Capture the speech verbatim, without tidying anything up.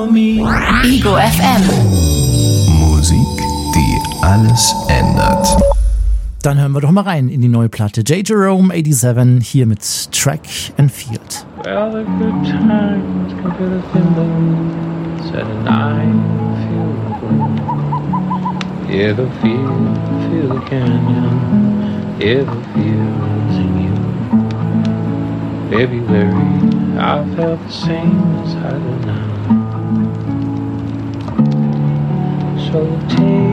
Ego F M. Musik, die alles ändert. Dann hören wir doch mal rein in die neue Platte. J. Jerome siebenundachtzig hier mit Track and Field. Well, the good times can feel the thimble, said and I feel the glow. Hear the field, feel the canyon, hear the fields in you. February, I felt the same as I do now. So take